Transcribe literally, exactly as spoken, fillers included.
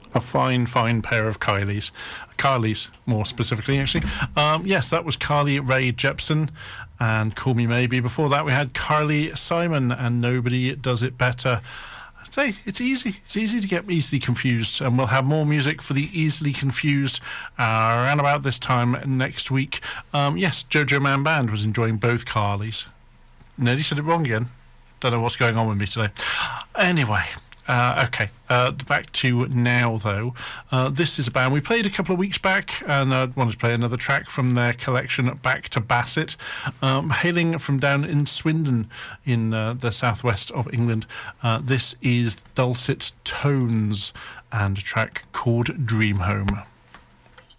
A fine, fine pair of Kylies. Carly's, more specifically, actually. Um, yes, that was Carly Rae Jepsen and Call Me Maybe. Before that, we had Carly Simon and Nobody Does It Better. I'd say it's easy. It's easy to get easily confused, and we'll have more music for the easily confused uh, around about this time next week. Um, yes, Jojo Man Band was enjoying both Carlys. Nearly said it wrong again. Don't know what's going on with me today. Anyway... Uh, okay, uh, back to now, though. Uh, this is a band we played a couple of weeks back, and I wanted to play another track from their collection, Back to Bassett, um, hailing from down in Swindon in uh, the southwest of England. Uh, this is Dulcet Tones and a track called Dream Home.